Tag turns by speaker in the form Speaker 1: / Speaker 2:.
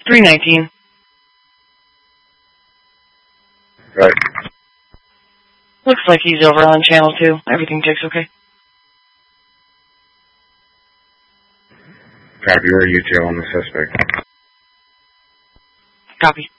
Speaker 1: 319.
Speaker 2: Right.
Speaker 1: Looks like he's over on channel 2. Everything ticks okay.
Speaker 2: Copy, where are you tailing the suspect?
Speaker 1: Copy.